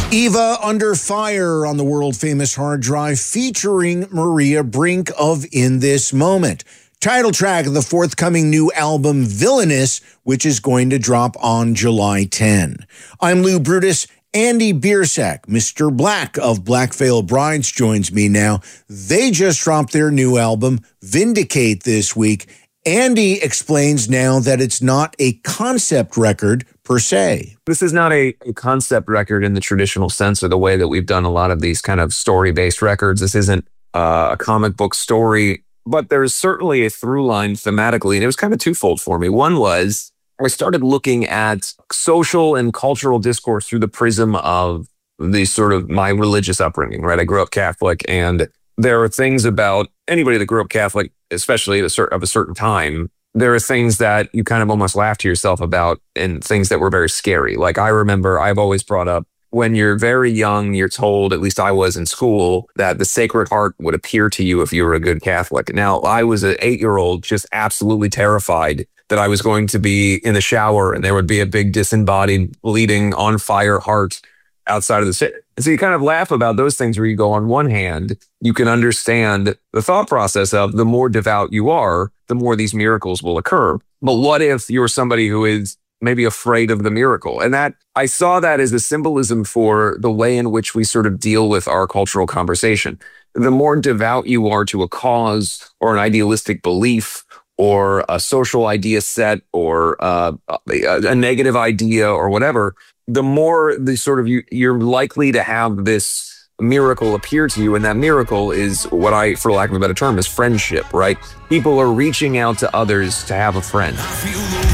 Eva Under Fire on the world-famous hard drive featuring Maria Brink of In This Moment. Title track of the forthcoming new album Villainous, which is going to drop on July 10. I'm Lou Brutus. Andy Biersack, Mr. Black of Black Veil Brides, joins me now. They just dropped their new album, Vindicate, this week. Andy explains now that it's not a concept record per se. This is not a concept record in the traditional sense or the way that we've done a lot of these kind of story-based records. This isn't a comic book story, but there's certainly a through line thematically, and it was kind of twofold for me. One was I started looking at social and cultural discourse through the prism of the sort of my religious upbringing, right? I grew up Catholic, and there are things about anybody that grew up Catholic, especially of a certain time, there are things that you kind of almost laugh to yourself about and things that were very scary. Like I remember I've always brought up when you're very young, you're told, at least I was in school, that the Sacred Heart would appear to you if you were a good Catholic. Now, I was an 8-year-old just absolutely terrified that I was going to be in the shower and there would be a big disembodied, bleeding, on fire heart outside of the city. And so you kind of laugh about those things where you go, on one hand, you can understand the thought process of the more devout you are, the more these miracles will occur. But what if you're somebody who is maybe afraid of the miracle? And that I saw that as a symbolism for the way in which we sort of deal with our cultural conversation. The more devout you are to a cause or an idealistic belief or a social idea set or a negative idea or whatever, the more the sort of you're likely to have this miracle appear to you. And that miracle is what I, for lack of a better term, is friendship, right? People are reaching out to others to have a friend.